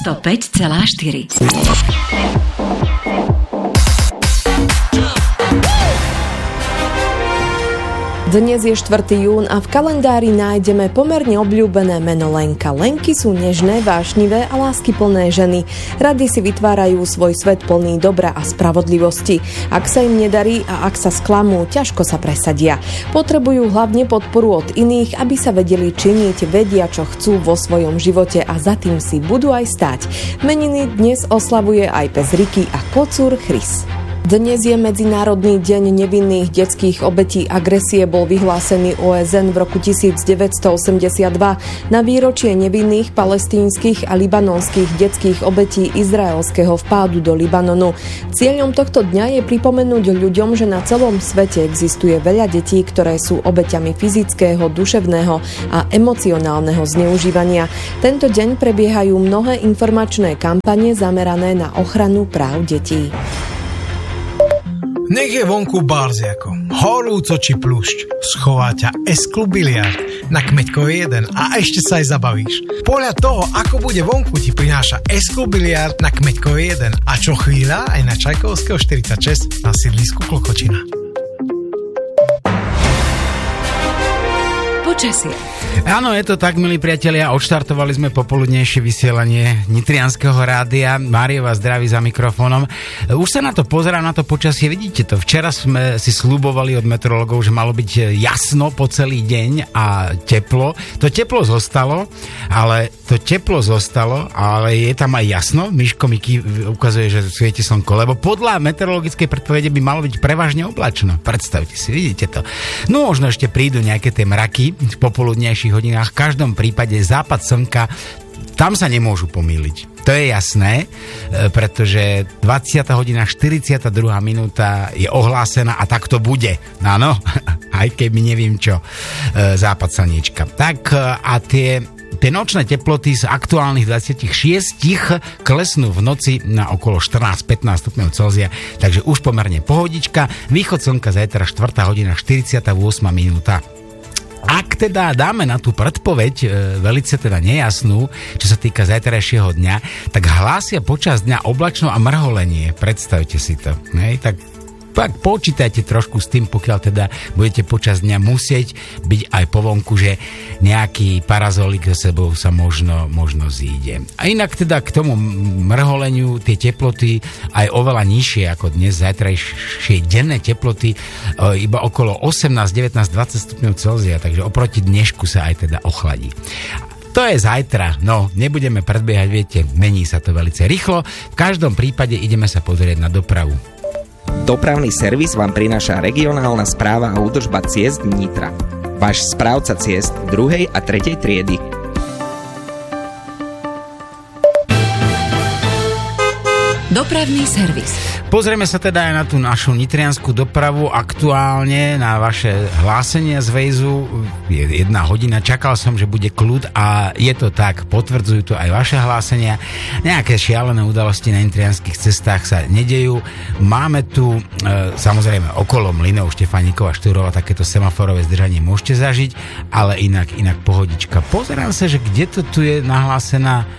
105,4. Dnes je 4. jún a v kalendári nájdeme pomerne obľúbené meno Lenka. Lenky sú nežné, vášnivé a láskyplné ženy. Rady si vytvárajú svoj svet plný dobra a spravodlivosti. Ak sa im nedarí a ak sa sklamú, ťažko sa presadia. Potrebujú hlavne podporu od iných, aby sa vedeli činiť, vedia, čo chcú vo svojom živote a za tým si budú aj stáť. Meniny dnes oslavuje aj pes Riky a kocúr Chris. Dnes je Medzinárodný deň nevinných detských obetí agresie, bol vyhlásený OSN v roku 1982 na výročie nevinných palestínskych a libanonských detských obetí izraelského vpádu do Libanonu. Cieľom tohto dňa je pripomenúť ľuďom, že na celom svete existuje veľa detí, ktoré sú obeťami fyzického, duševného a emocionálneho zneužívania. Tento deň prebiehajú mnohé informačné kampane zamerané na ochranu práv detí. Nech je vonku barziako, horúco či pľúšť, schová ťa S-klub biliard na Kmeďkovej 1 a ešte sa aj zabavíš. Podľa toho, ako bude vonku, ti prináša S-klub biliard na Kmeďkovej 1 a čo chvíľa aj na Čajkovského 46 na sídlisku Klokočina. Počasie. Áno, je to tak, milí priatelia, odštartovali sme popoludnejšie vysielanie Nitrianskeho rádia. Mário vás zdraví za mikrofónom. Už sa na to pozerám, na to počasie, vidíte to. Včera sme si sľubovali od meteorológov, že malo byť jasno po celý deň a teplo. To teplo zostalo, ale je tam aj jasno. Miško Miky ukazuje, že svieti slnko, lebo podľa meteorologickej predpovede by malo byť prevažne oblačno. Predstavte si, vidíte to. No možno ešte prídu nejaké tie mraky v popoludnejších hodinách. V každom prípade západ slnka, tam sa nemôžu pomýliť. To je jasné, pretože 20. hodina 42. minúta je ohlásená a tak to bude. Áno, aj keby neviem čo, západ slniečka. Tak a tie nočné teploty z aktuálnych 26 klesnú v noci na okolo 14-15 stupňov Celzia, takže už pomerne pohodička. Východ slnka zajtra 4. hodina 48. minúta. Ak teda dáme na tú predpoveď velice teda nejasnú, čo sa týka zajtrajšieho dňa, tak hlásia počas dňa oblačno a mrholenie. Predstavte si to. Tak počítajte trošku s tým, pokiaľ teda budete počas dňa musieť byť aj po vonku, že nejaký parazolik so sebou sa možno zíde. A inak teda k tomu mrholeniu tie teploty aj oveľa nižšie ako dnes, zajtrajšie denné teploty iba okolo 18, 19, 20 stupňov Celzia, takže oproti dnešku sa aj teda ochladí. To je zajtra, no nebudeme predbiehať, viete, mení sa to veľmi rýchlo. V každom prípade ideme sa pozrieť na dopravu. Dopravný servis vám prináša regionálna správa a údržba ciest Nitra. Váš správca ciest 2. a 3. triedy. Dopravný servis. Pozrieme sa teda aj na tú našu nitriansku dopravu. Aktuálne na vaše hlásenia z Vejzu je 1 hodina. Čakal som, že bude kľud a je to tak. Potvrdzujú to aj vaše hlásenia. Nejaké šialené udalosti na nitrianských cestách sa nedejú. Máme tu samozrejme okolo mlynov Štefánikova, Štúrova takéto semaforové zdržanie môžete zažiť, ale inak pohodička. Pozerám sa, že kde to tu je nahlásená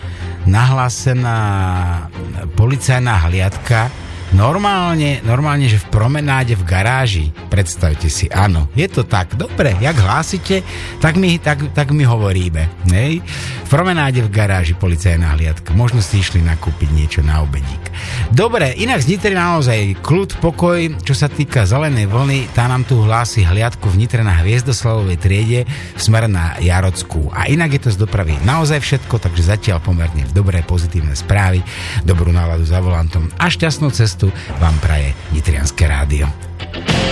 policajná hliadka. Normálne, že v promenáde v garáži. Predstavte si, áno, je to tak. Dobre, jak hlásite, tak my hovoríme. Nej? V promenáde v garáži policajná hliadka. Možno si išli nakúpiť niečo na obedík. Dobre, inak z Nitry naozaj kľud, pokoj. Čo sa týka zelenej vlny, tá nám tu hlási hliadku v Nitre na Hviezdoslavovej triede v smer na Jarockú. A inak je to z dopravy naozaj všetko, takže zatiaľ pomerne dobré pozitívne správy, dobrú náladu za volantom a šťastnú cestu vám praje Nitrianske rádio.